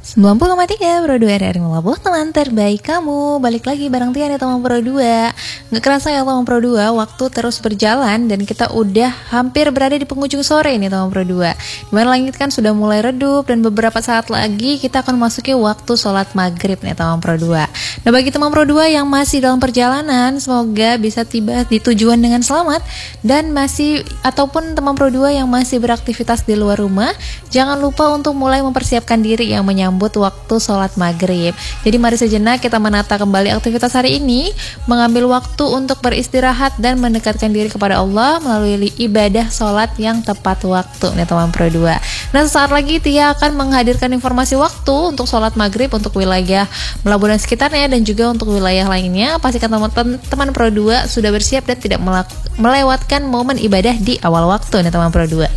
90,3 Pro 2 RRI Melabuh, teman terbaik kamu. Balik lagi bareng Tian ya teman Pro 2. Nggak kerasa ya teman Pro 2, waktu terus berjalan dan kita udah hampir berada di penghujung sore nih teman Pro 2. Dimana langit kan sudah mulai redup dan beberapa saat lagi kita akan memasuki waktu sholat maghrib nih teman Pro 2. Nah bagi teman Pro 2 yang masih dalam perjalanan, semoga bisa tiba di tujuan dengan selamat. Dan ataupun teman Pro 2 yang masih beraktivitas di luar rumah, jangan lupa untuk mulai mempersiapkan diri yang menyambut waktu sholat maghrib. Jadi mari sejenak kita menata kembali aktivitas hari ini, mengambil waktu untuk beristirahat dan mendekatkan diri kepada Allah melalui ibadah sholat yang tepat waktu nih teman Pro 2. Nah sesaat lagi Tia akan menghadirkan informasi waktu untuk sholat maghrib untuk wilayah Melabuh dan sekitarnya dan juga untuk wilayah lainnya. Pastikan teman Pro 2 sudah bersiap dan tidak melewatkan momen ibadah di awal waktu nih teman Pro 2.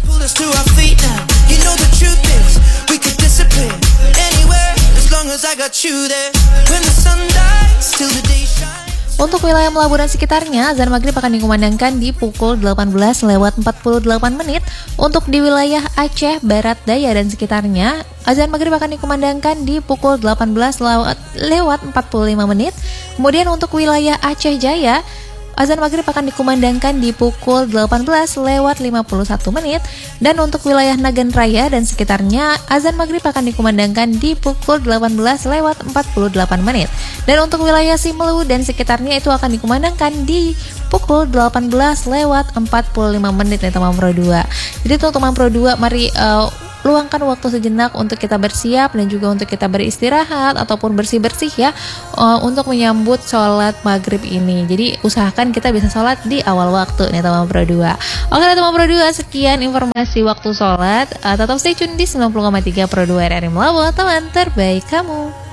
Untuk wilayah Melabuh dan sekitarnya, azan maghrib akan dikumandangkan di pukul 18:48 menit. Untuk di wilayah Aceh, Barat Daya dan sekitarnya, azan maghrib akan dikumandangkan di pukul 18:45 menit. Kemudian untuk wilayah Aceh Jaya, azan maghrib akan dikumandangkan di pukul 18:51 menit. Dan untuk wilayah Nagan Raya dan sekitarnya, azan maghrib akan dikumandangkan di pukul 18:48 menit. Dan untuk wilayah Simelu dan sekitarnya itu akan dikumandangkan di pukul 18:45 menit nih teman Pro 2. Jadi untuk teman Pro 2, mari luangkan waktu sejenak untuk kita bersiap dan juga untuk kita beristirahat ataupun bersih-bersih ya, untuk menyambut sholat maghrib ini. Jadi usahakan kita bisa sholat di awal waktu nih teman Pro 2. Oke teman Pro 2, sekian informasi waktu sholat. Tetap stay tune di 90,3 Pro 2 RRI Melabuh, teman terbaik kamu.